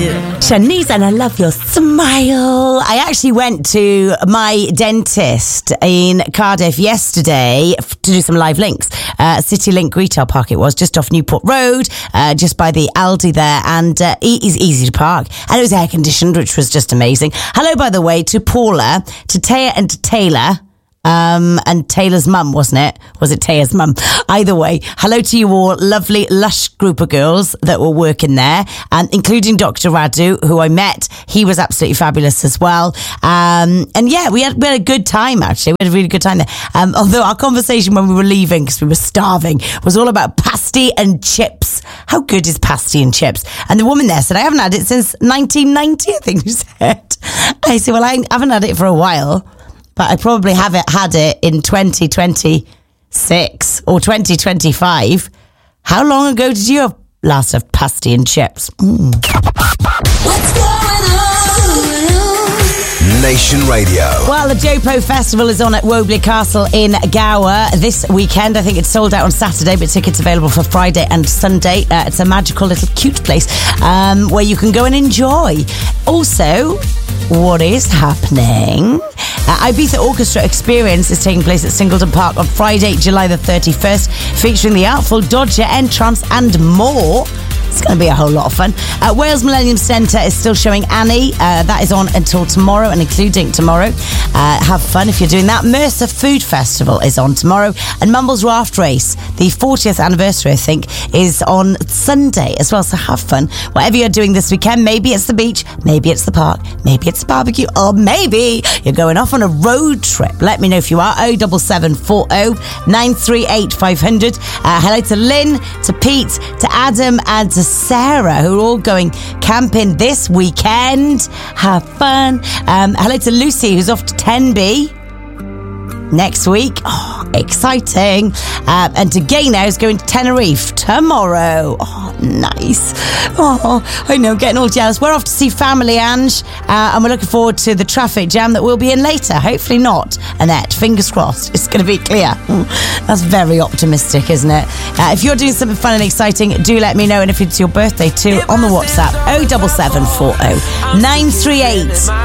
do. Shanice, and I love your smile. I actually went to my dentist in Cardiff yesterday to do some live links. City Link Retail Park it was, just off Newport Road, just by the Aldi there, and it is easy to park, and it was air conditioned, which was just amazing. Hello, by the way, to Paula, to Taya and to Taylor. And Taylor's mum, wasn't it? Was it Taya's mum? Either way, hello to you all, lovely, lush group of girls that were working there, and including Dr. Radu, who I met. He was absolutely fabulous as well. And yeah, we had a good time, actually. We had a really good time there. Although our conversation when we were leaving, because we were starving, was all about pasty and chips. How good is pasty and chips? And the woman there said, I haven't had it since 1990, I think she said. I said, well, I haven't had it for a while, but I probably haven't had it in 2026 or 2025. How long ago did you last have pasty and chips? What's going on? Nation Radio. Well, the Jopo Festival is on at Wobley Castle in Gower this weekend. I think it's sold out on Saturday, but tickets available for Friday and Sunday. It's a magical little cute place where you can go and enjoy. Also, what is happening? Ibiza Orchestra Experience is taking place at Singleton Park on Friday, July the 31st, featuring the Artful Dodger, Entrance and more. It's going to be a whole lot of fun. Wales Millennium Centre is still showing Annie. That is on until tomorrow and including tomorrow. Have fun if you're doing that. Mercer Food Festival is on tomorrow. And Mumbles Raft Race, the 40th anniversary, I think, is on Sunday as well. So have fun. Whatever you're doing this weekend, maybe it's the beach, maybe it's the park, maybe it's a barbecue, or maybe you're going off on a road trip. Let me know if you are. 07740 938 500. Hello to Lynn, to Pete, to Adam, and to Sarah, who are all going camping this weekend. Have fun. Hello to Lucy, who's off to Tenby next week. Oh, exciting. And to Gaynor, who's going to Tenerife tomorrow. Oh, nice. Oh, I know, getting all jealous. We're off to see family, Ange, and we're looking forward to the traffic jam that we'll be in later. Hopefully not, Annette. Fingers crossed. It's going to be clear. That's very optimistic, isn't it? If you're doing something fun and exciting, do let me know. And if it's your birthday too, on the WhatsApp, 07740 938